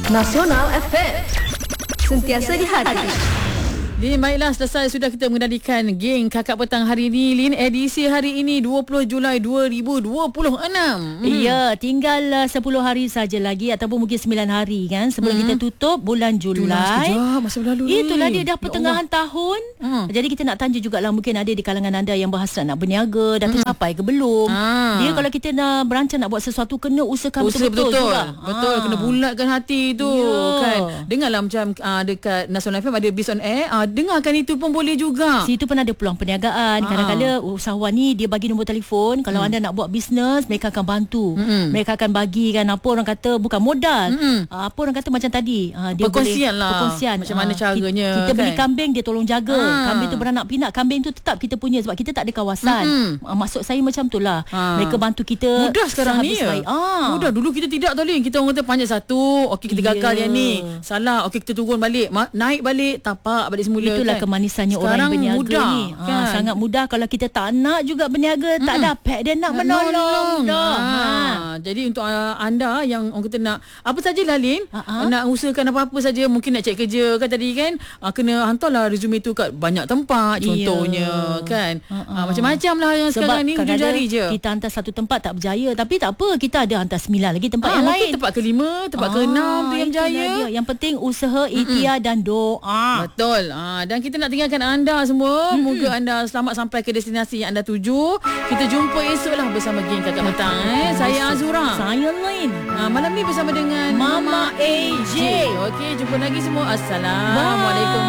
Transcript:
Nasional FM. Sentiasa di hati. Baiklah, selesai sudah kita mengendalikan geng Kakak Petang hari ini, Lin. Edisi hari ini 20 Julai 2026. Ya, tinggal 10 hari saja lagi ataupun mungkin 9 hari kan sebelum kita tutup bulan Julai. Sekejap, masa berlalu ni. Itulah dia dah pertengahan tahun. Jadi kita nak tanya jugalah, mungkin ada di kalangan anda yang berhasrat nak berniaga, dah tercapai ke belum. Dia kalau kita nak berancang nak buat sesuatu, kena usahakan betul-betul juga. Betul, kena bulatkan hati tu kan. Dengarlah macam dekat Nasional FM ada Biz on Air. Dengarkan itu pun boleh juga. Situ pun ada peluang perniagaan. Kadang-kadang usahawan ni dia bagi nombor telefon. Kalau anda nak buat bisnes, mereka akan bantu. Mereka akan bagikan apa orang kata, bukan modal. Apa orang kata macam tadi, dia perkongsian boleh, lah. Perkongsian. Macam mana caranya. Kita beli kan? kambing, dia tolong jaga. Kambing tu beranak pinak, kambing tu tetap kita punya sebab kita tak ada kawasan. Maksud saya macam tu lah. Mereka bantu kita. Mudah sekarang ni ya. Mudah. Dulu kita tidak tahu, Lin. Kita orang kata panjat satu, okey kita gagal yang ni. Salah, okey kita turun balik, naik balik, tapak balik semula. Itulah kan? kemanisannya Sekarang orang berniaga mudah, ni. kan? Sangat mudah. Kalau kita tak nak juga berniaga, tak dapat dia nak menolong dah. Jadi untuk anda yang orang kata nak apa sajalah, Lin, nak usahakan apa-apa saja, mungkin nak cari kerja kan tadi kan, kena hantarlah resume tu kat banyak tempat contohnya kan. Macam-macam lah yang sekarang ni hujung jari je. Kita hantar satu tempat tak berjaya, tapi tak apa, kita ada hantar 9 lagi tempat yang lain. Tempat ke-5, tempat ke-6 tu yang berjaya. Yang penting usaha, ikhtiar dan doa. Betul. Dan kita nak tinggalkan anda semua. Moga anda selamat sampai ke destinasi yang anda tuju. Kita jumpa esoklah bersama geng Kakak Petang. Saya Azura. Saya Lin. Malam ni bersama dengan Mama AJ. Okey, jumpa lagi semua. Assalamualaikum.